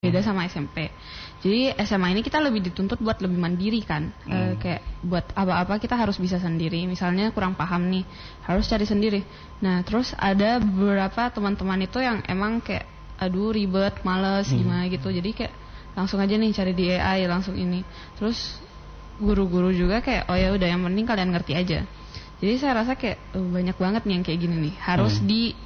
Beda sama SMP. Jadi SMA ini kita lebih dituntut buat lebih mandiri kan. Kayak buat apa-apa kita harus bisa sendiri. Misalnya kurang paham nih, harus cari sendiri. Nah, terus ada beberapa teman-teman itu yang emang kayak aduh ribet, males gimana gitu. Jadi kayak langsung aja nih cari di AI langsung ini. Terus guru-guru juga kayak oh ya udah yang penting kalian ngerti aja. Jadi saya rasa kayak banyak banget nih yang kayak gini nih. Harus di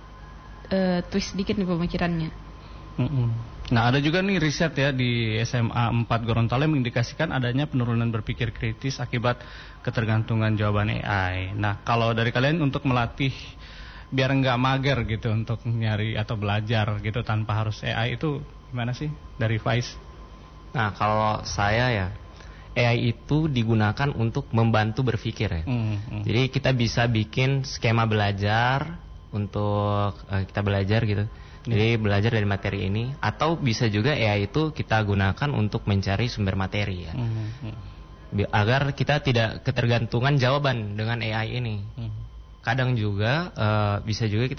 twist dikit nih pemikirannya. Nah, ada juga nih riset ya di SMA 4 Gorontalo mengindikasikan adanya penurunan berpikir kritis akibat ketergantungan jawaban AI. Nah, kalau dari kalian untuk melatih biar nggak mager gitu untuk nyari atau belajar gitu tanpa harus AI itu gimana sih dari Faiz? Nah, kalau saya ya AI itu digunakan untuk membantu berpikir ya. Jadi kita bisa bikin skema belajar untuk kita belajar gitu. Jadi belajar dari materi ini, atau bisa juga AI itu kita gunakan untuk mencari sumber materi ya. Agar kita tidak ketergantungan jawaban dengan AI ini. Kadang juga bisa juga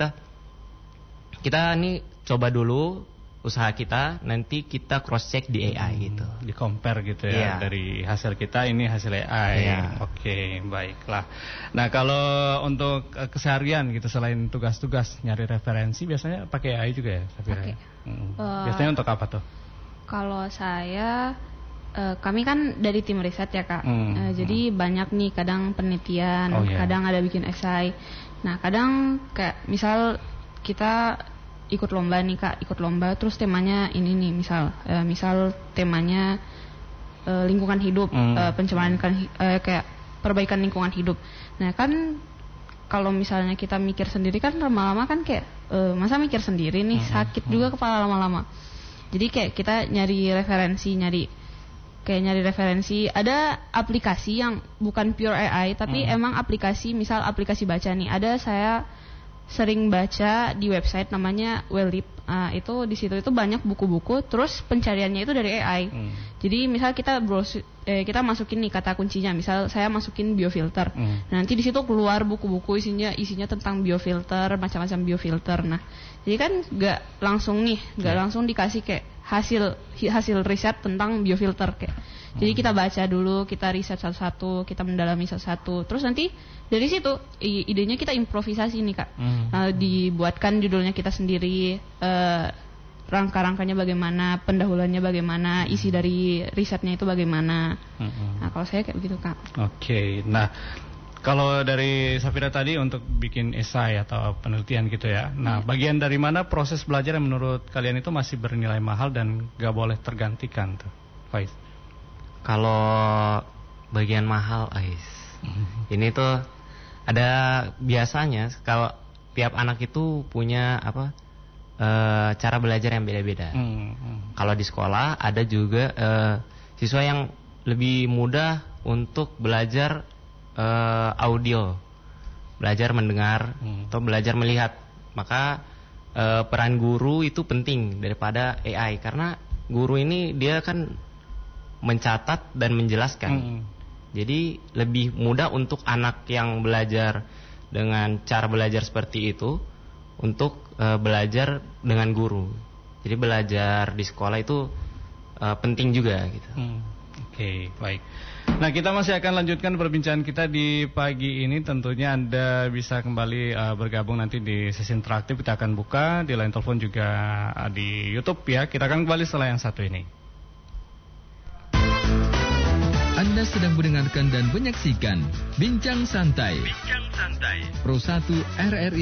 kita nih coba dulu usaha kita, nanti kita cross check di AI gitu. Di compare gitu ya, dari hasil kita ini hasil AI. Oke, baiklah. Nah, kalau untuk keseharian gitu selain tugas-tugas nyari referensi biasanya pakai AI juga ya? Pakai. Biasanya untuk apa tuh? Kalau saya kami kan dari tim riset ya Kak. Jadi banyak nih kadang penelitian, kadang ada bikin esai. Nah, kadang kayak misal kita ikut lomba nih Kak, ikut lomba terus temanya ini nih, misal temanya lingkungan hidup, pencemaran kayak perbaikan lingkungan hidup. Nah, kan kalau misalnya kita mikir sendiri kan lama-lama kan kayak masa mikir sendiri nih, sakit juga kepala lama-lama. Jadi kayak kita nyari referensi, ada aplikasi yang bukan pure AI tapi emang aplikasi, misal aplikasi baca nih. Ada saya sering baca di website namanya Wellip. Itu di situ itu banyak buku-buku, terus pencariannya itu dari AI. Jadi misal kita kita masukin nih kata kuncinya, misal saya masukin biofilter. Nanti di situ keluar buku-buku isinya tentang biofilter, macam-macam biofilter. Nah, jadi kan nggak langsung dikasih kayak hasil riset tentang biofilter kayak. Jadi kita baca dulu, kita riset satu-satu, kita mendalami satu-satu. Terus nanti dari situ idenya kita improvisasi nih Kak. Dibuatkan judulnya kita sendiri, rangka-rangkanya bagaimana, pendahuluannya bagaimana, isi dari risetnya itu bagaimana. Nah, kalau saya kayak begitu Kak. Oke. Nah, kalau dari Safira tadi untuk bikin esai atau penelitian gitu ya. Nah, bagian dari mana proses belajar yang menurut kalian itu masih bernilai mahal dan gak boleh tergantikan tuh, Faiz? Kalau bagian mahal, ini tuh ada biasanya kalau tiap anak itu punya cara belajar yang beda-beda. Kalau di sekolah ada juga siswa yang lebih mudah untuk belajar audio, belajar mendengar atau belajar melihat. Maka peran guru itu penting daripada AI, karena guru ini dia kan mencatat dan menjelaskan. Jadi lebih mudah untuk anak yang belajar dengan cara belajar seperti itu untuk belajar dengan guru. Jadi belajar di sekolah itu penting juga gitu. Oke, baik. Nah, kita masih akan lanjutkan perbincangan kita di pagi ini. Tentunya Anda bisa kembali bergabung nanti di sesi interaktif. Kita akan buka di line telepon juga di YouTube ya. Kita akan kembali setelah yang satu ini. Anda sedang mendengarkan dan menyaksikan Bincang Santai Pro 1 RRI